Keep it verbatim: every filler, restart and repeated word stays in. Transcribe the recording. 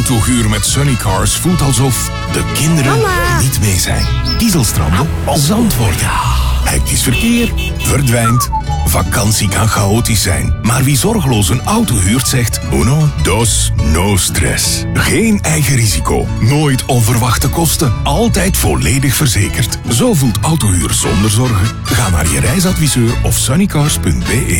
Autohuur met Sunnycars voelt alsof de kinderen Mama. niet mee zijn. Kiezelstranden, zand worden. Hectisch verkeer verdwijnt. Vakantie kan chaotisch zijn, maar wie zorgeloos een auto huurt zegt uno, dos, no stress. Geen eigen risico, nooit onverwachte kosten, altijd volledig verzekerd. Zo voelt autohuur zonder zorgen. Ga naar je reisadviseur of sunnycars punt be.